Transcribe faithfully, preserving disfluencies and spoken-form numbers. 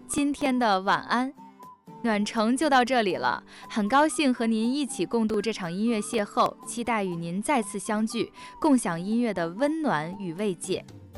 今天的晚安。暖城就到这里了，很高兴和您一起共度这场音乐邂逅，期待与您再次相聚，共享音乐的温暖与慰藉。